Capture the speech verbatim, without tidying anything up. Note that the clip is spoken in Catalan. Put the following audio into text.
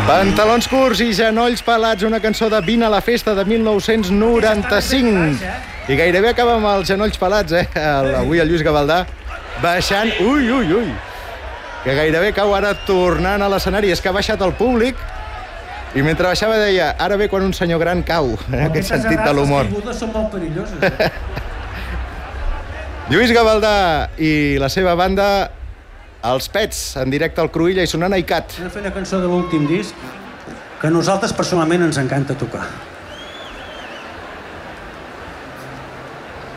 Pantalons curts i genolls pelats, una cançó de Vine a la festa de mil nou-cents noranta-cinc. I gairebé acaba amb els genolls pelats, eh? Avui el Lluís Gavaldà baixant... Ui, ui, ui! Que gairebé cau ara tornant a l'escenari. És que ha baixat el públic i mentre baixava deia ara ve quan un senyor gran cau, en aquest sentit de l'humor. Les caigudes són molt perilloses. Lluís Gavaldà i la seva banda... Els Pets, en directe al Cruïlla i sonant a ICAT. Anem a fer una cançó de l'últim disc que a nosaltres personalment ens encanta tocar.